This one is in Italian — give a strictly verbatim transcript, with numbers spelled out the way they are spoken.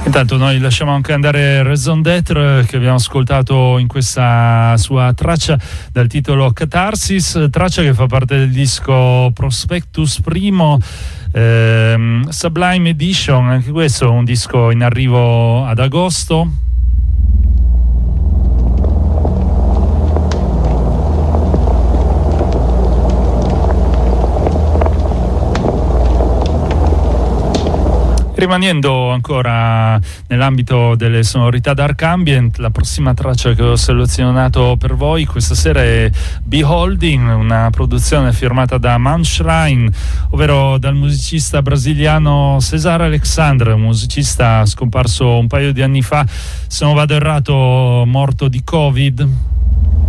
Intanto noi lasciamo anche andare Raison d'être, che abbiamo ascoltato in questa sua traccia dal titolo Catharsis, traccia che fa parte del disco Prospectus Primo, ehm, Sublime Edition. Anche questo è un disco in arrivo ad agosto. Rimanendo ancora nell'ambito delle sonorità dark ambient, la prossima traccia che ho selezionato per voi questa sera è Beholding, una produzione firmata da Mount Shrine, ovvero dal musicista brasiliano César Alexandre, un musicista scomparso un paio di anni fa, se non vado errato morto di Covid.